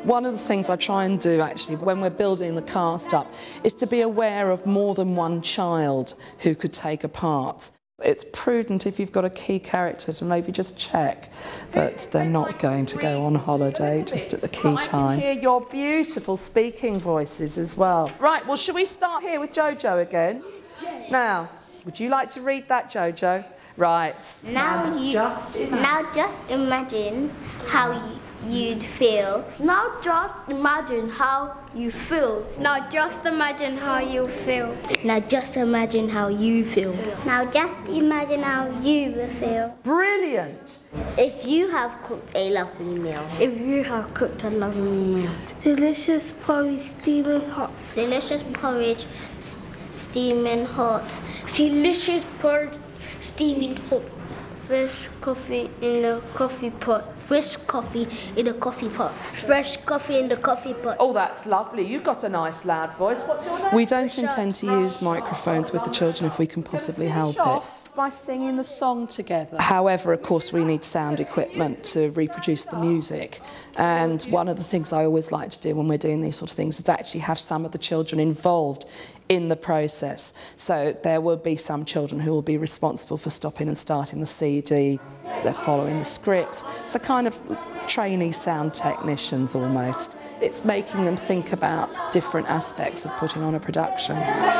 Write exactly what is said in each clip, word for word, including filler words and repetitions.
One of the things I try and do actually when we're building the cast up is to be aware of more than one child who could take a part. It's prudent if you've got a key character to maybe just check that they're not going to go on holiday just at the key time. I can hear your beautiful speaking voices as well. Right, well, should we start here with Jojo again? Now, would you like to read that, Jojo? Right. Now, now, you, just, imagine. now just imagine how you you'd feel. Now just imagine how you feel. Now just imagine how you feel. Now just imagine how you feel. Now just imagine how you will feel. Brilliant! If you have cooked a lovely meal. If you have cooked a lovely meal. Delicious porridge steaming hot. Delicious porridge steaming hot. Delicious porridge steaming hot. Fresh coffee in the coffee pot. Fresh coffee in the coffee pot. Fresh coffee in the coffee pot. Oh, that's lovely. You've got a nice loud voice. What's your name? We don't intend to use microphones with the children if we can possibly help it. By singing the song together. However, of course, we need sound equipment to reproduce the music. And one of the things I always like to do when we're doing these sort of things is actually have some of the children involved in the process. So there will be some children who will be responsible for stopping and starting the C D. They're following the scripts. It's a kind of trainee sound technicians almost. It's making them think about different aspects of putting on a production.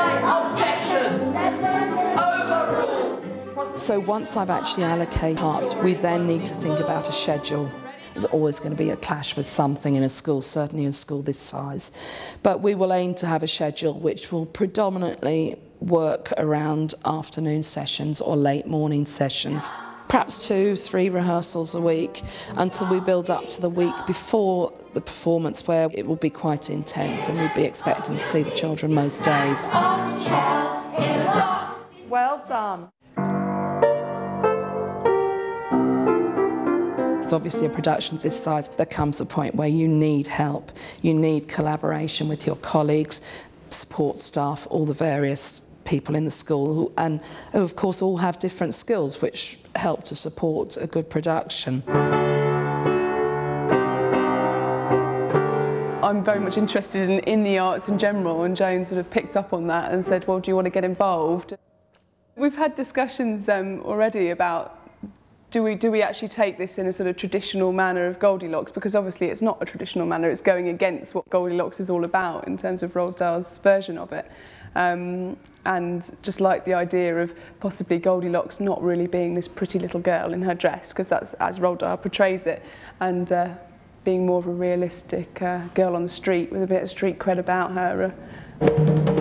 Objection! Overruled! So once I've actually allocated parts, we then need to think about a schedule. There's always going to be a clash with something in a school, certainly in a school this size. But we will aim to have a schedule which will predominantly work around afternoon sessions or late morning sessions. Perhaps two, three rehearsals a week until we build up to the week before the performance where it will be quite intense and we'd be expecting to see the children most days. Well done. It's obviously a production of this size. There comes a point where you need help. You need collaboration with your colleagues, support staff, all the various people in the school, who, and who of course all have different skills which help to support a good production. I'm very much interested in, in the arts in general, and Jane sort of picked up on that and said, well, do you want to get involved? We've had discussions um, already about Do we, do we actually take this in a sort of traditional manner of Goldilocks? Because obviously it's not a traditional manner, it's going against what Goldilocks is all about in terms of Roald Dahl's version of it. Um, and just like the idea of possibly Goldilocks not really being this pretty little girl in her dress, because that's as Roald Dahl portrays it, and uh, being more of a realistic uh, girl on the street with a bit of street cred about her. Uh.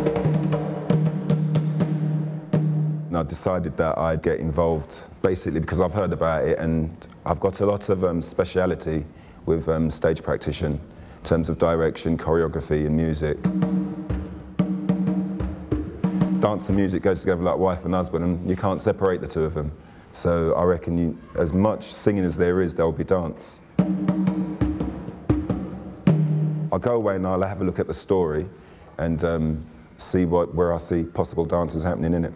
I decided that I'd get involved basically because I've heard about it, and I've got a lot of um, speciality with um, stage practitioner in terms of direction, choreography and music. Dance and music goes together like wife and husband, and you can't separate the two of them. So I reckon you, as much singing as there is, there'll be dance. I'll go away and I'll have a look at the story and um, see what, where I see possible dances happening in it.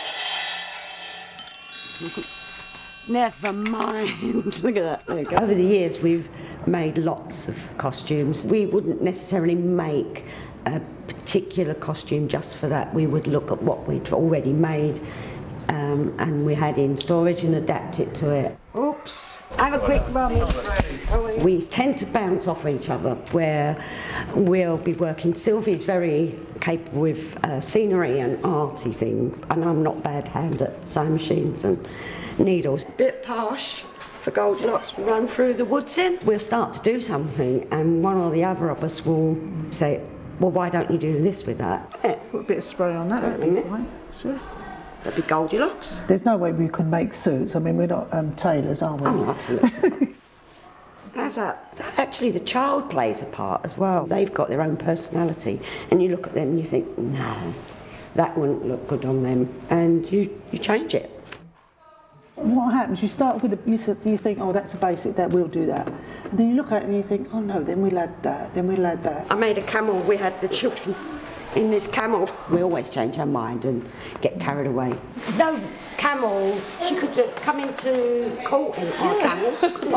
Never mind. Look at that. There you go. Over the years, we've made lots of costumes. We wouldn't necessarily make a particular costume just for that. We would look at what we'd already made um, and we had in storage and adapt it to it. Oops. Have a quick rummage. We tend to bounce off each other, where we'll be working. Sylvie's very capable with uh, scenery and arty things, and I'm not bad hand at sewing machines and needles. Bit harsh for Goldilocks to run through the woods in. We'll start to do something, and one or the other of us will say, well, why don't you do this with that? Yeah, put a bit of spray on that, that'd be fine. Sure. That'd be Goldilocks. There's no way we can make suits. I mean, we're not um, tailors, are we? Oh, absolutely. That's a, actually, the child plays a part as well. They've got their own personality, and you look at them and you think, no, that wouldn't look good on them, and you, you change it. What happens? You start with, a, you, you think, oh, that's a basic, that we'll do that. And then you look at it and you think, oh no, then we'll add that, then we'll add that. I made a camel, we had the children in this camel. We always change our mind and get carried away. There's no camel, she could come into court in our camel.